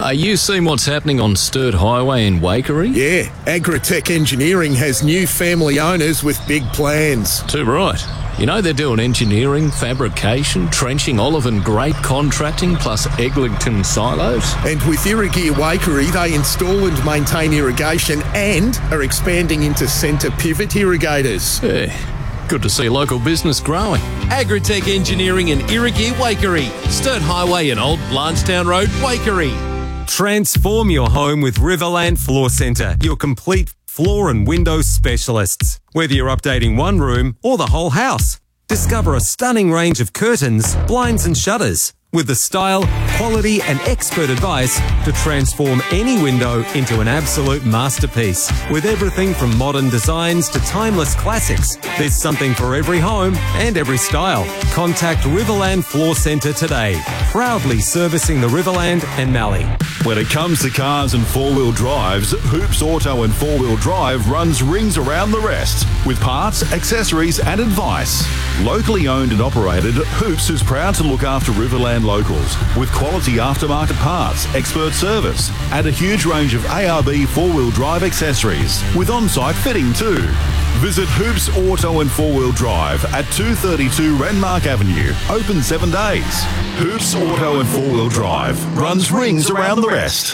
You seen what's happening on Sturt Highway in Waikerie? Yeah, Agritech Engineering has new family owners with big plans. Too right. You know they're doing engineering, fabrication, trenching, olive and grape contracting, plus Eglinton silos. And with Irrigear Waikerie, they install and maintain irrigation and are expanding into centre pivot irrigators. Yeah, good to see local business growing. Agritech Engineering and Irrigear Waikerie, Sturt Highway and Old Blanchetown Road, Waikerie. Transform your home with Riverland Floor Centre, your complete floor and window specialists. Whether you're updating one room or the whole house, discover a stunning range of curtains, blinds and shutters with the style, quality and expert advice to transform any window into an absolute masterpiece. With everything from modern designs to timeless classics, there's something for every home and every style. Contact Riverland Floor Centre today, proudly servicing the Riverland and Mallee. When it comes to cars and four-wheel drives, Hoops Auto and Four-Wheel Drive runs rings around the rest with parts, accessories and advice. Locally owned and operated, Hoops is proud to look after Riverland locals with quality aftermarket parts, expert service and a huge range of ARB four-wheel drive accessories with on-site fitting too. Visit Hoops Auto and Four-Wheel Drive at 232 Renmark Avenue, open 7 days. Hoops Auto and Four-Wheel Drive runs rings around the rest.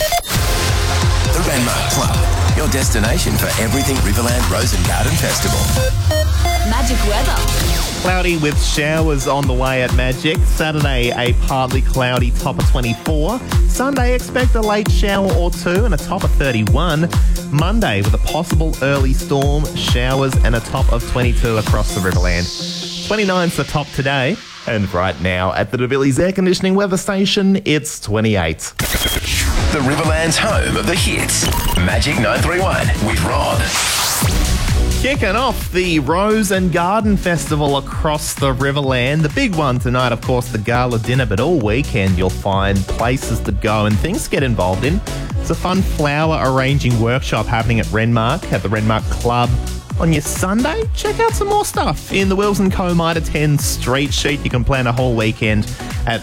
The Renmark Club, your destination for everything Riverland Rose and Garden Festival. Magic weather. Cloudy with showers on the way at Magic. Saturday, a partly cloudy top of 24. Sunday, expect a late shower or two and a top of 31. Monday, with a possible early storm, showers and a top of 22 across the Riverland. 29's the top today. And right now at the DeVillies Air Conditioning Weather Station, it's 28. The Riverland's home of the hits. Magic 931 with Rod. Kicking off the Rose and Garden Festival across the Riverland. The big one tonight, of course, the gala dinner, but all weekend you'll find places to go and things to get involved in. It's a fun flower arranging workshop happening at Renmark, at the Renmark Club. On your Sunday, check out some more stuff in the Wills & Co. Mitre 10 street sheet. You can plan a whole weekend at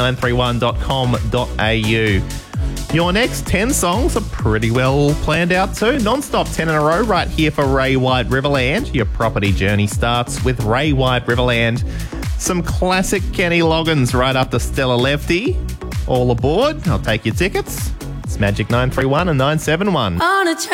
magic931.com.au. Your next 10 songs are pretty well planned out too. Non-stop 10 in a row right here for Ray White Riverland. Your property journey starts with Ray White Riverland. Some classic Kenny Loggins right up to Stella Lefty. All aboard. I'll take your tickets. It's Magic 931 and 971. On a